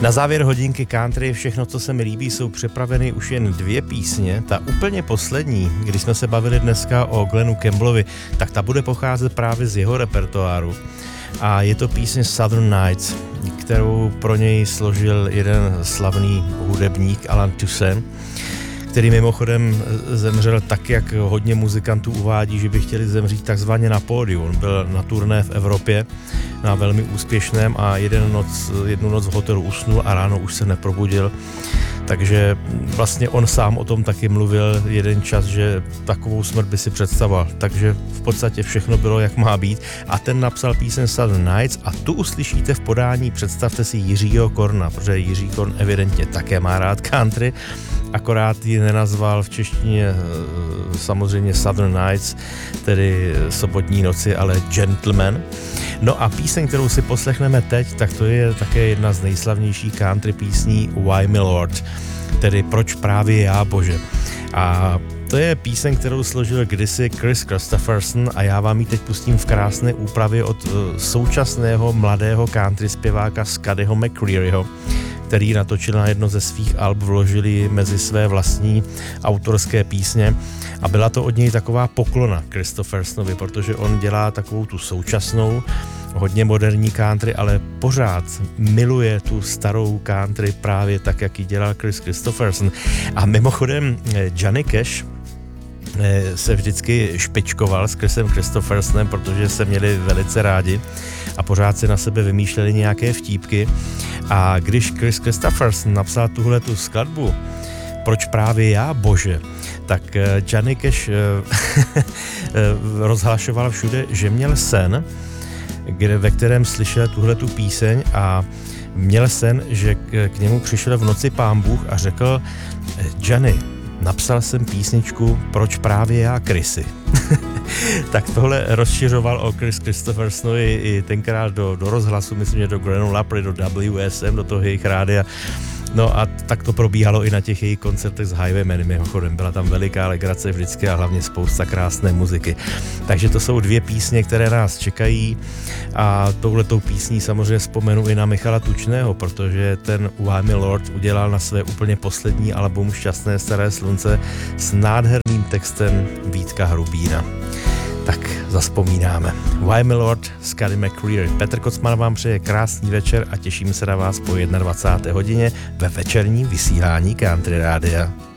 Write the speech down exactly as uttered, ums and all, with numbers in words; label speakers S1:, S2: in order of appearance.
S1: Na závěr hodinky country Všechno, co se mi líbí, jsou připraveny už jen dvě písně. Ta úplně poslední, když jsme se bavili dneska o Glenu Campbellovi, tak ta bude pocházet právě z jeho repertoáru. A je to písně Southern Nights, kterou pro něj složil jeden slavný hudebník Alan Toussaint, který mimochodem zemřel tak, jak hodně muzikantů uvádí, že by chtěli zemřít takzvaně na pódiu. On byl na turné v Evropě, na velmi úspěšném a jeden noc, jednu noc v hotelu usnul a ráno už se neprobudil. Takže vlastně on sám o tom taky mluvil jeden čas, že takovou smrt by si představoval. Takže v podstatě všechno bylo, jak má být. A ten napsal píseň Southern Nights a tu uslyšíte v podání, představte si, Jiřího Korna, protože Jiří Korn evidentně také má rád country, akorát ji nenazval v češtině samozřejmě Southern Nights, tedy sobotní noci, ale Gentleman. No a píseň, kterou si poslechneme teď, tak to je také jedna z nejslavnějších country písní Why My Lord, tedy Proč právě já, Bože. A to je píseň, kterou složil kdysi Kris Kristofferson a já vám ji teď pustím v krásné úpravě od současného mladého country zpěváka Scuddyho McCrearyho, který natočil na jedno ze svých alb, vložili mezi své vlastní autorské písně a byla to od něj taková poklona Kristoffersonovi, protože on dělá takovou tu současnou, hodně moderní country, ale pořád miluje tu starou country právě tak, jak ji dělal Kris Kristofferson. A mimochodem Johnny Cash se vždycky špičkoval s Krisem Kristoffersonem, protože se měli velice rádi a pořád si na sebe vymýšleli nějaké vtípky. A když Kris Kristofferson napsal tuhletu skladbu Proč právě já, Bože, tak Johnny Cash rozhlašoval všude, že měl sen, kde, ve kterém slyšel tuhletu píseň a měl sen, že k, k němu přišel v noci Pán Bůh a řekl: Johnny, napsal jsem písničku Proč právě já, Chrisy. Tak tohle rozšiřoval o Kris Kristoffersonovi i tenkrát do, do rozhlasu, myslím, že do Grand Ole Opry, do W S M, do toho jejich rádia. No a tak to probíhalo i na těch jejich koncertech s Highwaymen, mimochodem. Byla tam veliká legrace vždycky a hlavně spousta krásné muziky. Takže to jsou dvě písně, které nás čekají a touhletou písní samozřejmě vzpomenu i na Michala Tučného, protože ten Why My Lord udělal na své úplně poslední album Šťastné staré slunce s nádherným textem Vítka Hrubína. Tak zazpomínáme. Why My Lord, Scuddy McCreary. Petr Kocman vám přeje krásný večer a těším se na vás po dvacáté jedné hodině ve večerním vysílání Country Rádia.